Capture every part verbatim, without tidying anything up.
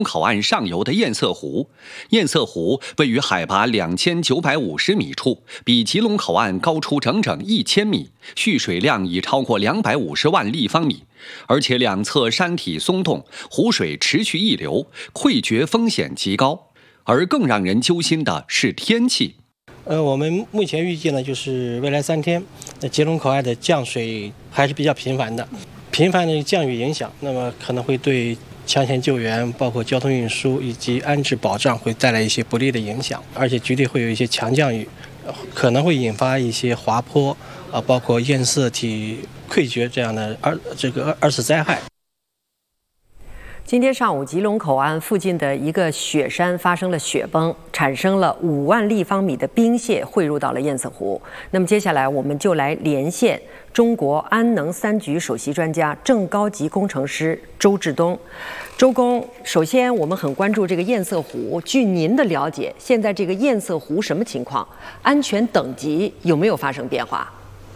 口岸上游的堰塞湖，堰塞湖位于海拔两千九百五十米处，比吉隆口岸高出整整一千米，蓄水量已超过两百五十万立方米，而且两侧山体松动，湖水持续溢流，溃决风险极高。而更让人揪心的是天气。 呃，我们目前预计呢，就是未来三天，那吉隆口岸的降水还是比较频繁的，频繁的降雨影响，那么可能会对抢险救援，包括交通运输以及安置保障会带来一些不利的影响，而且局地会有一些强降雨，可能会引发一些滑坡啊，包括堰塞体溃决这样的二这个二次灾害。 今天上午，吉隆口岸附近的一个雪山发生了雪崩，产生了五万立方米的冰屑汇入到了堰塞湖。那么接下来我们就来连线中国安能三局首席专家、正高级工程师周志东。周工，首先我们很关注这个堰塞湖，据您的了解，现在这个堰塞湖什么情况？安全等级有没有发生变化？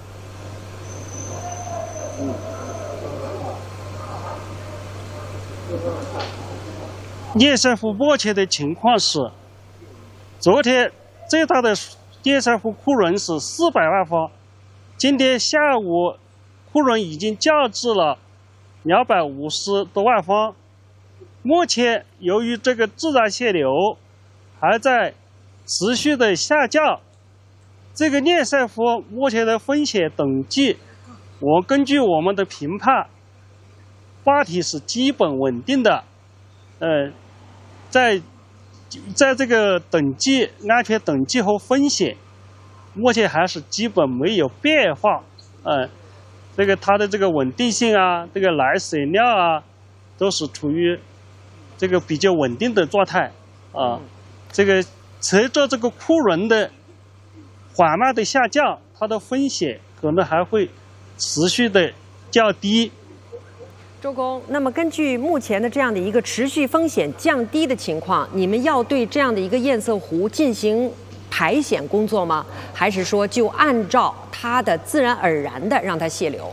堰塞湖目前的情况是，昨天最大的堰塞湖库容是四百万方，今天下午库容已经降至了两百五十多万方。目前由于这个自然泄流还在持续的下降，这个堰塞湖目前的风险等级，我根据我们的评判，坝体是基本稳定的，呃，在在这个等级安全等级和风险，目前还是基本没有变化，呃，这个它的这个稳定性啊，这个来水量啊，都是处于这个比较稳定的状态啊。这个随着这个库容的缓慢的下降，它的风险可能还会持续的降低。 周工，那么根据目前的这样的一个持续风险降低的情况，你们要对这样的一个堰塞湖进行排险工作吗？还是说就按照它的自然而然的让它泄流？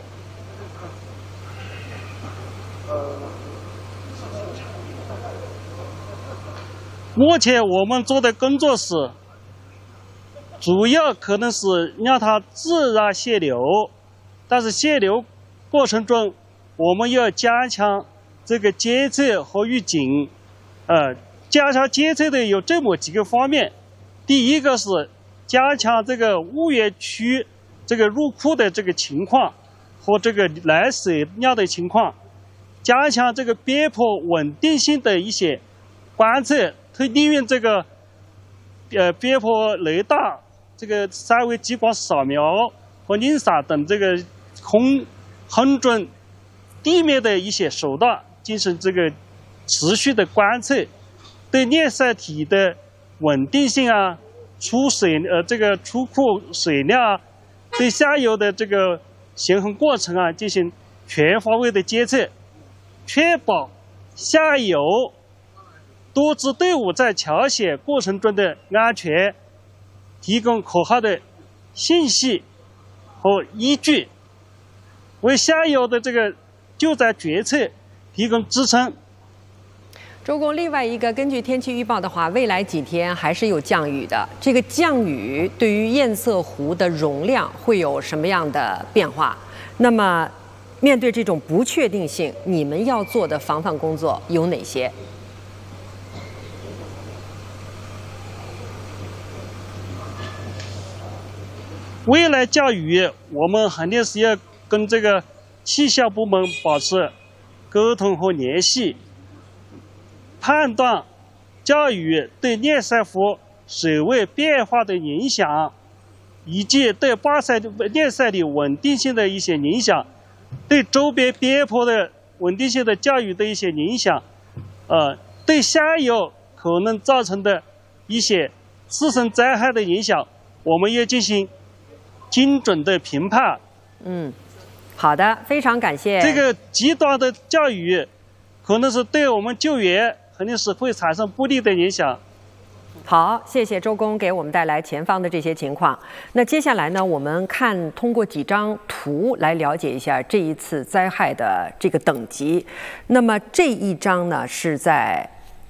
目前我们做的工作是，主要可能是让它自然泄流，但是泄流过程中，我们要加强这个监测和预警。呃，加强监测的有这么几个方面。第一个是加强这个物源区这个入库的这个情况和这个来水量的情况，加强这个边坡稳定性的一些观测，可以利用这个呃边坡雷达、这个三维激光扫描和零散等这个空衡准地面的一些手段进行这个持续的观测，对堰塞体的稳定性啊、出水呃这个出库水量啊，对下游的这个行洪过程啊进行全方位的监测，确保下游多支队伍在抢险过程中的安全，提供可靠的信息和依据，为下游的这个救灾决策提供支撑。 周工，另外一个，根据天气预报的话，未来几天还是有降雨的。这个降雨对于堰塞湖的容量会有什么样的变化？那么，面对这种不确定性，你们要做的防范工作有哪些？ 未来降雨，我们肯定是要跟这个气象部门保持沟通和联系，判断降雨对堰塞湖水位变化的影响，以及对坝塞堰塞的稳定性的一些影响，对周边边坡的稳定性的降雨的一些影响，呃，对下游可能造成的一些次生灾害的影响，我们要进行精准的评判。 嗯，好的，非常感谢。 这个极端的降雨，可能是对我们救援肯定是会产生不利的影响。 好，谢谢周工给我们带来前方的这些情况。那接下来呢，我们看通过几张图来了解一下这一次灾害的这个等级。那么这一张呢是在